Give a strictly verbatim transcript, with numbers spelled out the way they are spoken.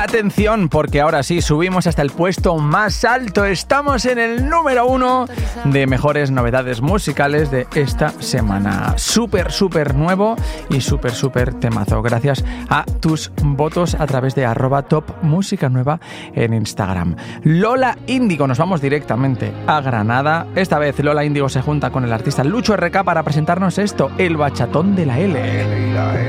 Atención, porque ahora sí subimos hasta el puesto más alto. Estamos en el número uno de mejores novedades musicales de esta semana. Súper, súper nuevo y súper, súper temazo. Gracias a tus votos a través de arroba top música nueva en Instagram. Lola Índigo, nos vamos directamente a Granada. Esta vez Lola Índigo se junta con el artista Lucho R K para presentarnos esto, el bachatón de la L.